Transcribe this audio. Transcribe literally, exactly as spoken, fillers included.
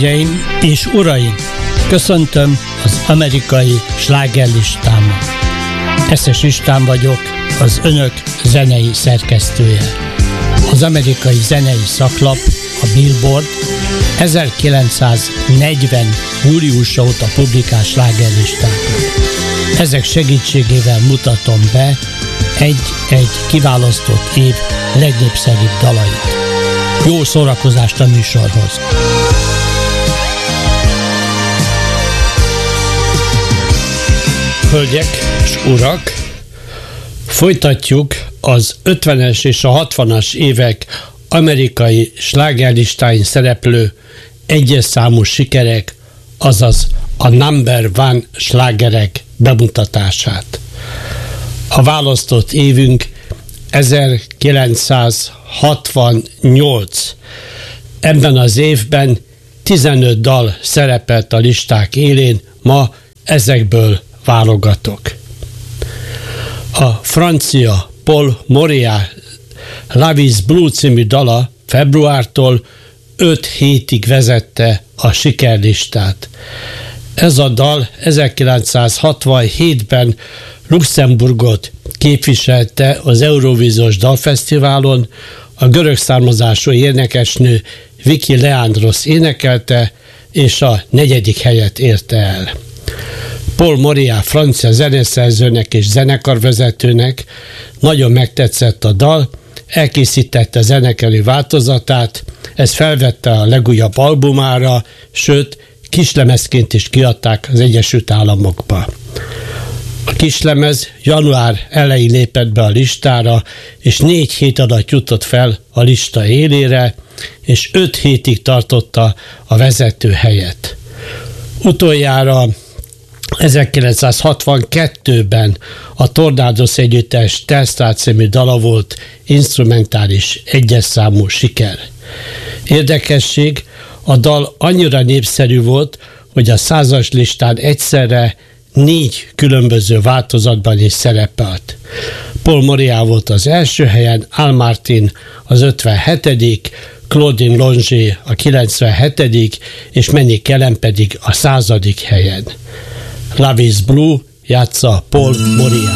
Hölgyeim és uraim, köszöntöm az amerikai slágerlistámon. Eszes István vagyok, az önök zenei szerkesztője. Az amerikai zenei szaklap, a Billboard ezerkilencszáznegyven. júliusa óta publikál slágerlistákat. Ezek segítségével mutatom be egy-egy kiválasztott év legnépszerűbb dalait. Jó szórakozást a műsorhoz! Hölgyek és urak, folytatjuk az ötvenes és a hatvanas évek amerikai slágerlistáin szereplő egyes számú sikerek, azaz a number one slágerek bemutatását. A választott évünk ezerkilencszázhatvannyolc. Ebben az évben tizenöt dal szerepelt a listák élén, ma ezekből válogatok. A francia Paul Moria Love is Blue című dala februártól öt hétig vezette a sikerlistát. Ez a dal ezerkilencszázhatvanhétben Luxemburgot képviselte az Eurovíziós Dalfesztiválon, a görög származású énekesnő Viki Leandros énekelte, és a negyedik helyet érte el. Paul Moria francia zeneszerzőnek és zenekarvezetőnek nagyon megtetszett a dal, elkészítette zenekelő változatát, ezt felvette a legújabb albumára, sőt, kislemezként is kiadták az Egyesült Államokba. A kislemez január elején lépett be a listára, és négy hét alatt jutott fel a lista élére, és öt hétig tartotta a vezető helyet. Utoljára ezerkilencszázhatvankettőben a Tornadoes együttes Telstar című dala volt instrumentális egyes számú siker. Érdekesség, a dal annyira népszerű volt, hogy a százas listán egyszerre négy különböző változatban is szerepelt. Paul Moria volt az első helyen, Al Martin az ötvenhetedik, Claudine Longet a kilencvenhetedik és Manny Kellen pedig a századik helyen. Love is Blue játsza Paul Moria.